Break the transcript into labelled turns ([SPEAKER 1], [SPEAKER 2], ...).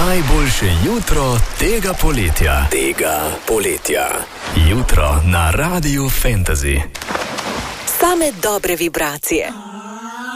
[SPEAKER 1] Najboljše jutro tega poletja. Jutro na Radiu Fantasy.
[SPEAKER 2] Same dobre vibracije.